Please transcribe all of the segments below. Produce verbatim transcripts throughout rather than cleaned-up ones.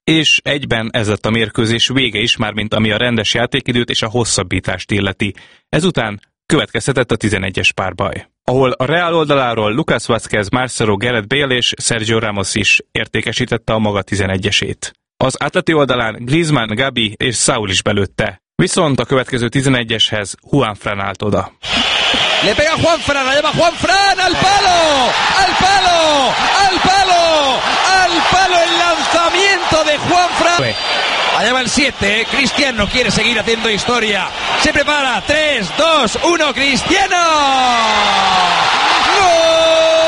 és egyben ez lett a mérkőzés vége is, már mint ami a rendes játékidőt és a hosszabbítást illeti. Ezután következhetett a tizenegyes párbaj, ahol a Real oldaláról Lucas Vázquez, Marcelo, Gareth Bale és Sergio Ramos is értékesítette a maga tizenegyesét. Az Atleti oldalán Griezmann, Gabi és Saúl is belőtte, viszont a következő tizenegyeshez Juanfran állt oda. Le pega Juanfran, la llama Juanfran, al palo, al palo, al palo, al palo, el lanzamiento de Juanfran. Allá va el siete, Cristiano quiere seguir haciendo historia. Se prepara, tres, dos, uno, Cristiano. ¡Gol!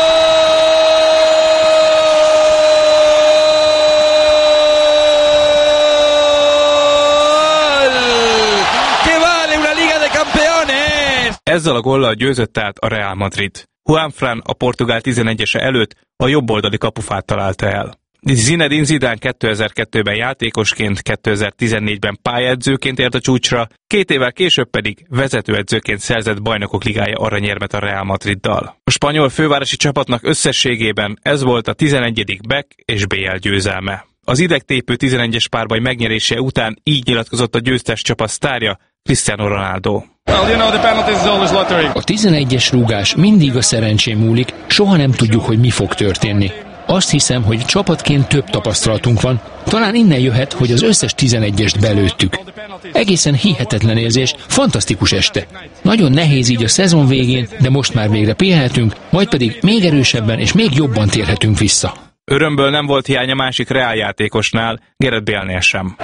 ¡Que vale una Liga de Campeones! Ezzel a góllal győzött át a Real Madrid. Juanfran a portugál tizenegyese előtt a jobboldali kapufát találta el. Zinedine Zidane kétezer-kettőben játékosként, kétezer-tizennégyben pályaedzőként ért a csúcsra, két évvel később pedig vezetőedzőként szerzett Bajnokok Ligája aranyérmet a Real Madriddal. A spanyol fővárosi csapatnak összességében ez volt a tizenegyedik Beck és bé el győzelme. Az idegtépő tizenegyes párbaj megnyerése után így nyilatkozott a győztes csapat sztárja, Cristiano Ronaldo. A tizenegyes rúgás mindig a szerencsén múlik, soha nem tudjuk, hogy mi fog történni. Azt hiszem, hogy csapatként több tapasztalatunk van, talán innen jöhet, hogy az összes tizenegyest belőttük. Egészen hihetetlen érzés, fantasztikus este. Nagyon nehéz így a szezon végén, de most már végre pihenhetünk, majd pedig még erősebben és még jobban térhetünk vissza. Örömből nem volt hiány a másik Real játékosnál, Gareth Bale-nél sem.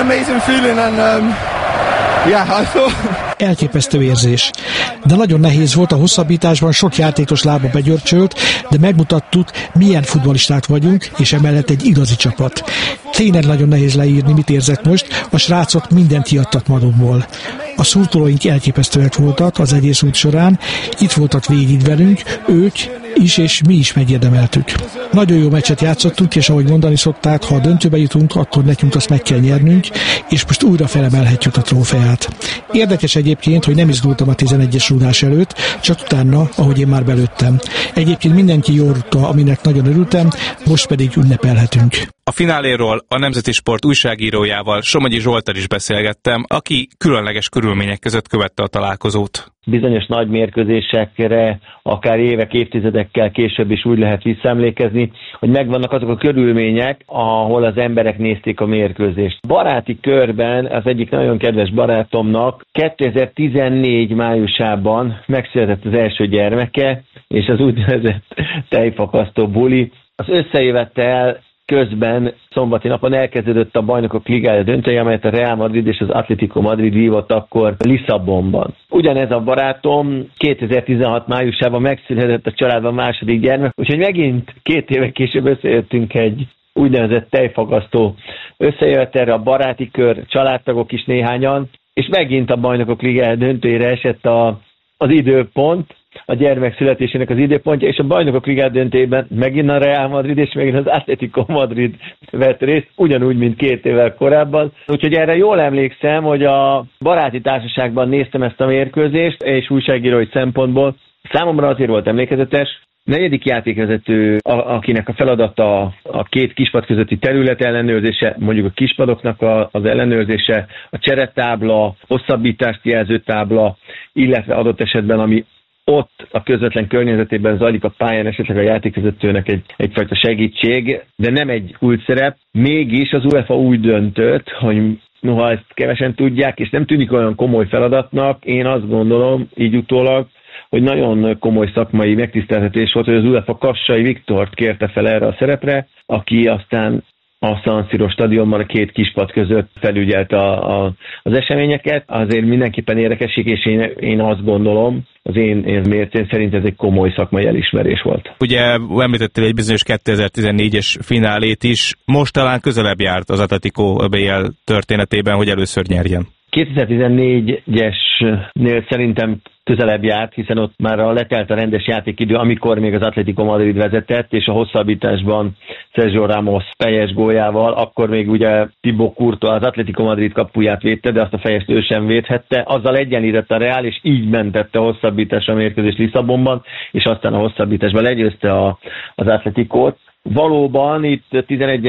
Elképesztő érzés. De nagyon nehéz volt, a hosszabbításban sok játékos lába begyörcsölt, de megmutattuk, milyen futballisták vagyunk, és emellett egy igazi csapat. Tényleg nagyon nehéz leírni, mit érzek most, a srácok mindent kiadtak magukból. A szurkolóink elképesztőek voltak az egész út során, itt voltak végig velünk, ők is és mi is megérdemeltük. Nagyon jó meccset játszottunk, és ahogy mondani szokták, ha a döntőbe jutunk, akkor nekünk azt meg kell nyernünk, és most újra felemelhetjük a trófeát. Érdekes egyébként, hogy nem izgultam a tizenegyes rúgás előtt, csak utána, ahogy én már belőttem. Egyébként mindenki jól rúgta, aminek nagyon örültem, most pedig ünnepelhetünk. A fináléról a Nemzeti Sport újságírójával, Somogyi Zsolttal is beszélgettem, aki különleges körülmények között követte a találkozót. Bizonyos nagy mérkőzésekre, akár évek, évtizedekkel később is úgy lehet visszaemlékezni, hogy megvannak azok a körülmények, ahol az emberek nézték a mérkőzést. Baráti körben az egyik nagyon kedves barátomnak kétezer-tizennégy májusában megszületett az első gyermeke, és az úgynevezett tejfakasztó buli. Az összejövettel közben szombati napon elkezdődött a Bajnokok Ligája döntője, amelyet a Real Madrid és az Atlético Madrid vívott akkor Lisszabonban. Ugyanez a barátom kétezer-tizenhat májusában megszületett a családban második gyermek, úgyhogy megint két éve később összejöttünk egy úgynevezett tejfagasztó összejövetelre, a baráti kör, családtagok is néhányan, és megint a Bajnokok Ligája döntőjére esett a, az időpont, a gyermek születésének az időpontja, és a Bajnokok Ligája döntőjében megint a Real Madrid és megint az Atlético Madrid vett részt, ugyanúgy, mint két évvel korábban. Úgyhogy erre jól emlékszem, hogy a baráti társaságban néztem ezt a mérkőzést, és újságírói szempontból számomra azért volt emlékezetes. Negyedik játékvezető, akinek a feladata a két kispad közötti terület ellenőrzése, mondjuk a kispadoknak az ellenőrzése, a cseretábla, hosszabbítást jelző tábla, illetve adott esetben, ami ott a közvetlen környezetében zajlik a pályán, esetleg a játékvezetőnek egy, egyfajta segítség, de nem egy kulcsszerep. Mégis az UEFA úgy döntött, hogy noha ezt kevesen tudják, és nem tűnik olyan komoly feladatnak, én azt gondolom, így utólag, hogy nagyon komoly szakmai megtiszteltetés volt, hogy az UEFA Kassai Viktort kérte fel erre a szerepre, aki aztán a San Siro stadionban a két kispad között felügyelt a, a, az eseményeket. Azért mindenképpen érdekesség, és én, én azt gondolom, az én, én mércén szerint ez egy komoly szakmai elismerés volt. Ugye említettél egy bizonyos kétezer-tizennégyes finálét is, most talán közelebb járt az Atletico bé el történetében, hogy először nyerjen. kétezer-tizennégyesnél szerintem közelebb járt, hiszen ott már letelt a rendes játékidő, amikor még az Atlético Madrid vezetett, és a hosszabbításban Sergio Ramos fejes góljával, akkor még ugye Thibaut Courtois az Atlético Madrid kapuját védte, de azt a fejest ő sem védhette. Azzal egyenlített a Real, és így mentette a hosszabbításra a mérkőzés Lisszabonban, és aztán a hosszabbításban legyőzte a, az Atléticót. Valóban itt tizenegyesek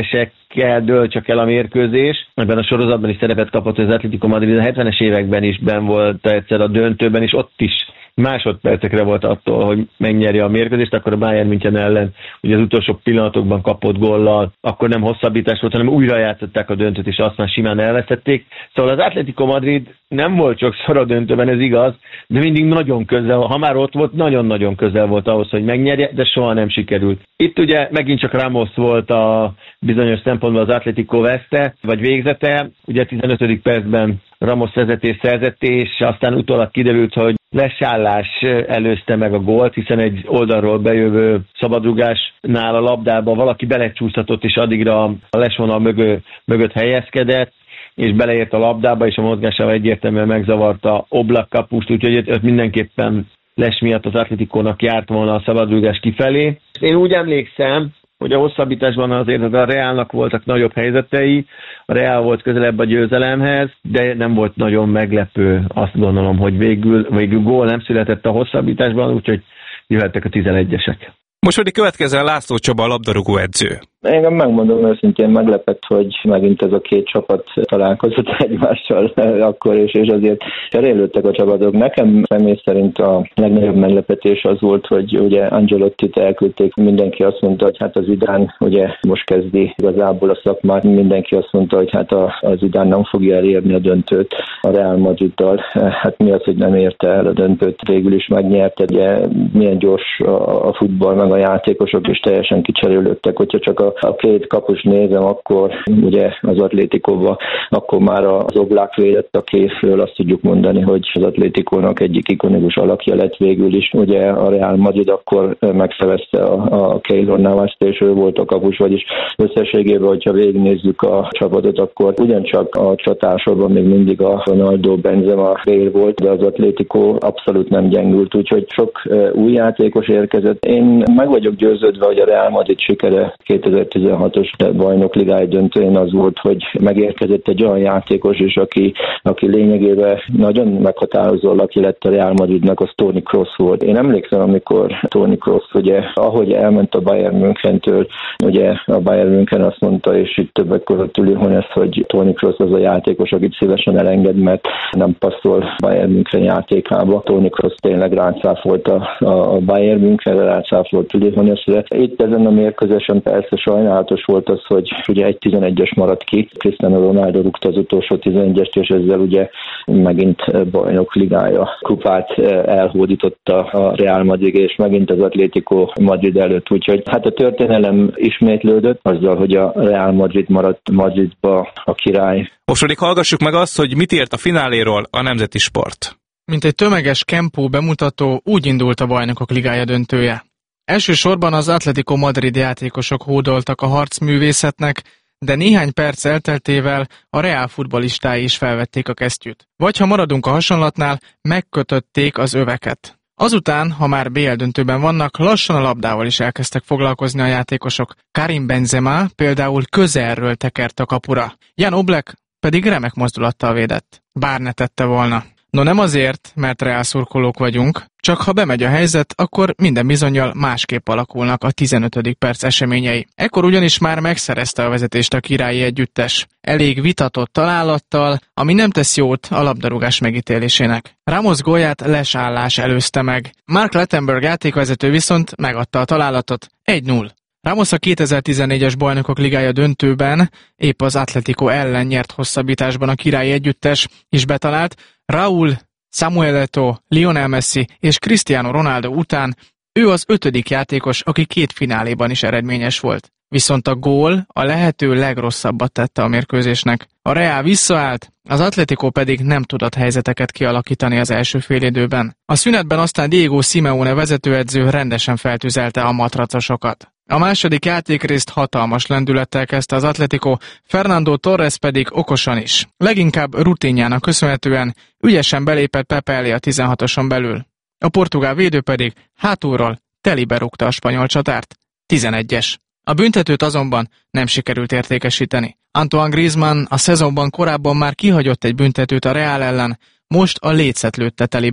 percekkel dől csak el a mérkőzés. Ebben a sorozatban is szerepet kapott, az Atlético Madrid a hetvenes években is benn volt egyszer a döntőben, és ott is másodpercekre volt attól, hogy megnyerje a mérkőzést, akkor a Bayern München ellen ugye az utolsó pillanatokban kapott góllal, akkor nem hosszabbítás volt, hanem újra játszották a döntőt, és azt már simán elvesztették. Szóval az Atlético Madrid nem volt sokszor a döntőben, ez igaz, de mindig nagyon közel, ha már ott volt, nagyon-nagyon közel volt ahhoz, hogy megnyerje, de soha nem sikerült. Itt ugye megint csak Ramos volt a bizonyos szempontból az Atlético veszte, vagy végzete, ugye a tizenötödik percben Ramos vezetés szerzett, és aztán utólag kiderült, hogy lesállás előzte meg a gólt, hiszen egy oldalról bejövő szabadrugásnál a labdába valaki belecsúsztatott, és addigra a lesvonal mögö, mögött helyezkedett, és beleért a labdába, és a mozgásával egyértelműen megzavarta Oblak kapust, úgyhogy ott mindenképpen les miatt az Atleticónak járt volna a szabadrugás kifelé. Én úgy emlékszem, hogy a hosszabbításban azért a Realnak voltak nagyobb helyzetei, a Real volt közelebb a győzelemhez, de nem volt nagyon meglepő, azt gondolom, hogy végül, végül gól nem született a hosszabbításban, úgyhogy jöhettek a tizenegyesek. Most pedig következzen László Csaba, a labdarúgó edző. Engem megmondom őszintén meglepett, hogy megint ez a két csapat találkozott egymással akkor, és, és azért cserélődtek a csapatok. Nekem személy szerint a legnagyobb meglepetés az volt, hogy ugye Ancelottit elküldték, mindenki azt mondta, hogy hát az Zidane ugye most kezdi igazából a szakmát, mindenki azt mondta, hogy hát a, a Zidane nem fogja elérni a döntőt a Real Madriddal. Hát mi az, hogy nem érte el a döntőt, végül is megnyerte, ugye milyen gyors a, a futball, meg a játékosok is teljesen kicserélődtek, hogyha csak a a két kapus nézem, akkor ugye az Atlétikóban, akkor már az Oblak védett a képről, azt tudjuk mondani, hogy az Atlétikónak egyik ikonikus alakja lett végül is. Ugye a Real Madrid akkor megszerezte a, a Keylor Navast, és ő volt a kapus, vagyis összességében, hogyha végignézzük a csapatot, akkor ugyancsak a csatársorban még mindig a Ronaldo, Benzema, Bale volt, de az Atlético abszolút nem gyengült, úgyhogy sok új játékos érkezett. Én meg vagyok győződve, hogy a Real Madrid sikere kétezer-tizenhatos bajnokligája döntőjén az volt, hogy megérkezett egy olyan játékos is, aki, aki lényegében nagyon meghatározó alakja lett a Real Madridnak, az Toni Kroos volt. Én emlékszem, amikor Toni Kroos, ugye, ahogy elment a Bayern Münchentől, ugye a Bayern München azt mondta, és itt többek között Uli Hoeneß, hogy Toni Kroos az a játékos, akit szívesen elenged, mert nem passzol Bayern München játékába. Toni Kroos tényleg ráncáfolt a, a Bayern Münchenre, ráncáfolt Uli Hoeneßre. Itt ezen a mérkőzésen persze sajnálatos volt az, hogy ugye egy tizenegyes maradt ki. Cristiano Ronaldo rúgta az utolsó tizenegyest, és ezzel ugye megint bajnok ligája kupát elhódította a Real Madrid, és megint az Atlético Madrid előtt. Úgyhogy hát a történelem ismétlődött azzal, hogy a Real Madrid maradt Madridba a király. Most pedig hallgassuk meg azt, hogy mit írt a fináléról a Nemzeti Sport. Mint egy tömeges Kempó bemutató, úgy indult a Bajnokok Ligája döntője. Elsősorban az Atlético Madrid játékosok hódoltak a harcművészetnek, de néhány perc elteltével a Real futballistái is felvették a kesztyűt. Vagy ha maradunk a hasonlatnál, megkötötték az öveket. Azután, ha már bé el döntőben vannak, lassan a labdával is elkezdtek foglalkozni a játékosok. Karim Benzema például közelről tekert a kapura. Jan Oblak pedig remek mozdulattal védett. Bár ne tette volna. No nem azért, mert Real szurkolók vagyunk, csak ha bemegy a helyzet, akkor minden bizonnyal másképp alakulnak a tizenötödik perc eseményei. Ekkor ugyanis már megszerezte a vezetést a királyi együttes. Elég vitatott találattal, ami nem tesz jót a labdarúgás megítélésének. Ramos gólját lesállás előzte meg. Mark Lettenberg játékvezető viszont megadta a találatot egy null. Ramos a kétezer-tizennégyes Bajnokok Ligája döntőben épp az Atlético ellen nyert hosszabbításban a királyi együttes, is betalált. Raúl, Samuel Eto'o, Lionel Messi és Cristiano Ronaldo után ő az ötödik játékos, aki két fináléban is eredményes volt. Viszont a gól a lehető legrosszabbat tette a mérkőzésnek. A Real visszaállt, az Atlético pedig nem tudott helyzeteket kialakítani az első félidőben. A szünetben aztán Diego Simeone vezetőedző rendesen feltüzelte a matracosokat. A második játékrészt hatalmas lendülettel kezdte az Atlético, Fernando Torres pedig okosan is. Leginkább rutinjának köszönhetően ügyesen belépett Pepe elé a tizenhatoson belül. A portugál védő pedig hátulról telibe rúgta a spanyol csatárt. tizenegyes. A büntetőt azonban nem sikerült értékesíteni. Antoine Griezmann a szezonban korábban már kihagyott egy büntetőt a Real ellen, most a lécet lőtte telibe.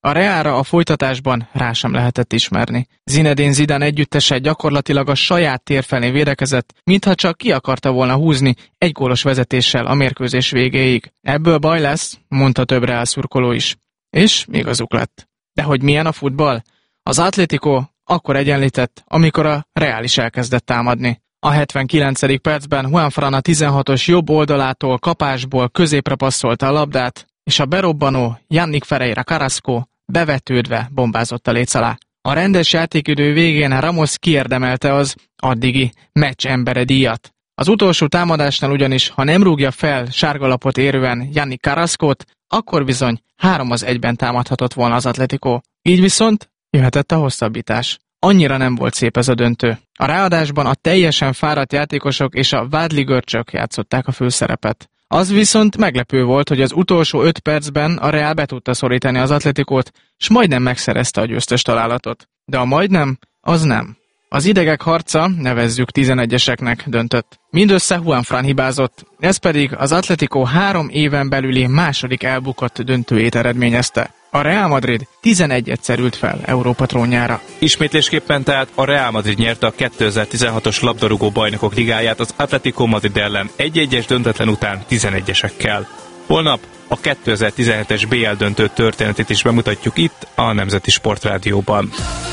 A Realra a folytatásban rá sem lehetett ismerni. Zinedine Zidane együttese gyakorlatilag a saját tér felé védekezett, mintha csak ki akarta volna húzni egy gólos vezetéssel a mérkőzés végéig. Ebből baj lesz, mondta több Real szurkoló is. És igazuk lett. De hogy milyen a futball? Az Atlético akkor egyenlített, amikor a Real is elkezdett támadni. A hetvenkilencedik percben Juanfran a tizenhatos jobb oldalától kapásból középre passzolta a labdát, és a berobbanó Yannick Ferreira Carrasco bevetődve bombázott a léc alá. A rendes játékidő végén Ramos kiérdemelte az addigi meccs embere díjat. Az utolsó támadásnál ugyanis, ha nem rúgja fel sárgalapot érően Yannick Carrascót, akkor bizony három az egyben támadhatott volna az Atlético. Így viszont jöhetett a hosszabbítás. Annyira nem volt szép ez a döntő. A ráadásban a teljesen fáradt játékosok és a vádli görcsök játszották a főszerepet. Az viszont meglepő volt, hogy az utolsó öt percben a Real be tudta szorítani az Atléticót, és majdnem megszerezte a győztes találatot. De a majdnem, az nem. Az idegek harca, nevezzük tizenegyeseknek, döntött. Mindössze Juanfran hibázott, ez pedig az Atlético három éven belüli második elbukott döntőjét eredményezte. A Real Madrid tizenegyszer ült fel Európa trónjára. Ismétlésképpen tehát a Real Madrid nyerte a kétezer-tizenhatos labdarúgó bajnokok ligáját az Atlético Madrid ellen egy-egyes döntetlen után tizenegyesekkel. Holnap a kétezer-tizenhetes bé el döntő történetét is bemutatjuk itt a Nemzeti Sportrádióban.